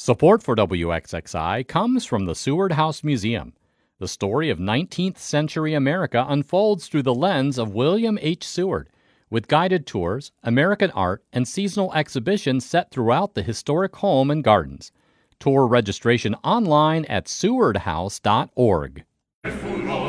Support for WXXI comes from the Seward House Museum. The story of 19th century America unfolds through the lens of William H. Seward, with guided tours, American art, and seasonal exhibitions set throughout the historic home and gardens. Tour registration online at sewardhouse.org.